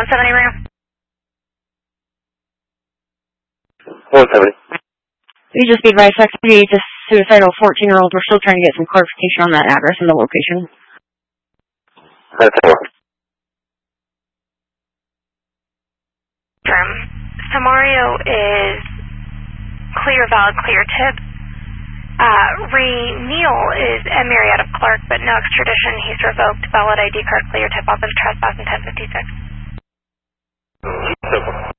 170 right now. 170. You just be advised, sex creates a suicidal 14-year-old. We're still trying to get some clarification on that address and the location. That's all. Samario is clear, valid, clear tip. Neil is at Marietta of Clark, but no extradition. He's revoked. Valid ID card, clear tip, office trespass in 1056.